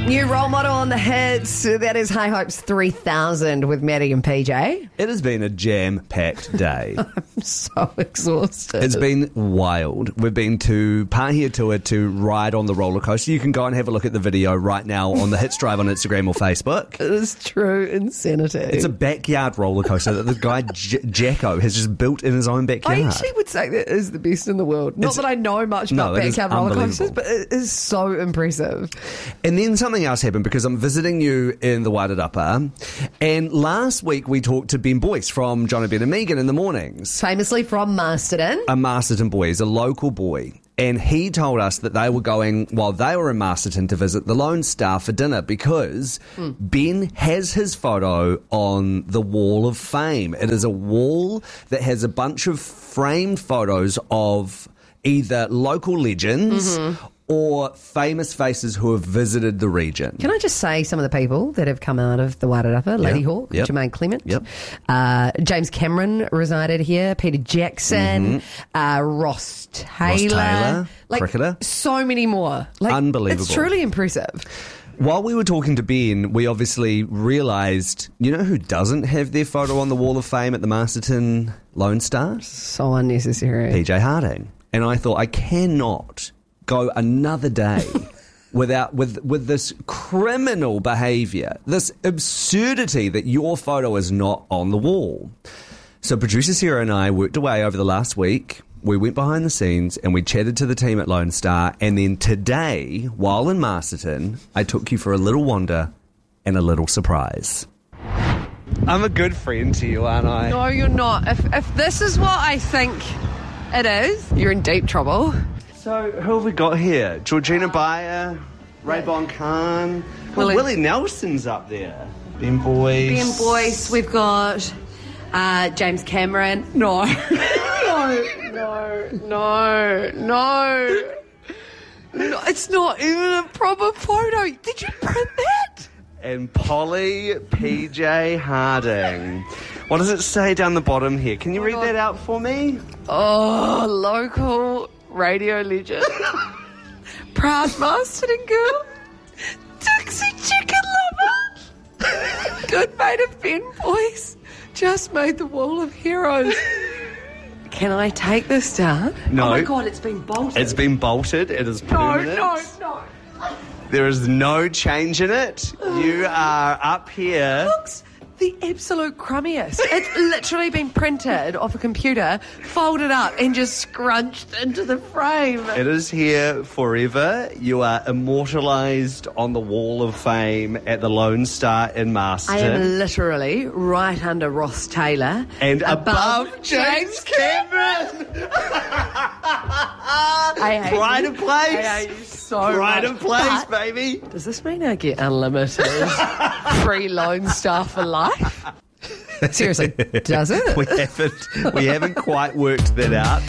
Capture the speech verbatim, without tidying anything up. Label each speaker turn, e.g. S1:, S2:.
S1: New role model on the hits. That is High Hopes three thousand with Maddie and P J.
S2: It has been a jam-packed day.
S1: I'm so exhausted.
S2: It's been wild. We've been to Pahiatua to ride on the roller coaster. You can go and have a look at the video right now on the Hits Drive on Instagram or Facebook.
S1: It is true insanity.
S2: It's a backyard roller coaster that the guy J- Jacko has just built in his own backyard.
S1: I actually would say that is the best in the world. Not
S2: It's,
S1: that I know much
S2: no,
S1: about backyard roller coasters,
S2: unbelievable.
S1: but it is so impressive.
S2: And then something else happened because I'm visiting you in the Wairarapa. And last week we talked to Ben Boyce from John Ben and Megan in the mornings.
S1: Famously from Masterton.
S2: A Masterton boy, he's a local boy. And he told us that they were going, while they were in Masterton, to visit the Lone Star for dinner because mm. Ben has his photo on the Wall of Fame. It is a wall that has a bunch of framed photos of either local legends mm-hmm. or famous faces who have visited the region.
S1: Can I just say some of the people that have come out of the Wairarapa? Lady
S2: yep.
S1: Hawk,
S2: yep.
S1: Jermaine Clement,
S2: yep.
S1: uh, James Cameron resided here, Peter Jackson, mm-hmm. uh, Ross Taylor.
S2: Ross Taylor,
S1: like,
S2: cricketer.
S1: So many more. Like,
S2: Unbelievable.
S1: It's truly impressive.
S2: While we were talking to Ben, we obviously realised, you know who doesn't have their photo on the Wall of Fame at the Masterton Lone Star?
S1: So unnecessary.
S2: P J Harding. And I thought, I cannot go another day without with with this criminal behaviour, this absurdity that your photo is not on the wall. So producer Sarah and I worked away over the last week. We went behind the scenes and we chatted to the team at Lone Star. And then today, while in Masterton, I took you for a little wander and a little surprise. I'm a good friend to you, aren't I?
S1: No, you're not. If if this is what I think it is, you're in deep trouble.
S2: So, who have we got here? Georgina Bayer, Ray Bon Khan,
S1: Willie.
S2: Willie Nelson's up there. Ben Boyce.
S1: Ben Boyce, we've got uh, James Cameron. No. no, no, no, no. No, it's not even a proper photo. Did you print that?
S2: And Polly P J Harding. What does it say down the bottom here? Can you read that out for me?
S1: Oh, local radio legend. Proud Masterton girl. Dixie chicken lover. Good mate of Ben Boyce. Just made the Wall of Heroes. Can I take this down?
S2: No.
S1: Oh my God, it's been bolted.
S2: It's been bolted. It is permanent.
S1: No, no, no.
S2: There is no change in it. You are up here.
S1: Looks the absolute crummiest. It's literally been printed off a computer, folded up, and just scrunched into the frame.
S2: It is here forever. You are immortalised on the Wall of Fame at the Lone Star in Masterton.
S1: I am literally right under Ross Taylor.
S2: And above,
S1: above
S2: James Cameron!
S1: I hate
S2: Pride
S1: you.
S2: of place!
S1: I hate you so
S2: Pride
S1: much.
S2: of place,
S1: But
S2: baby!
S1: does this mean I get unlimited free Lone Star for life? Seriously, does it?
S2: We haven't, we haven't quite worked that out.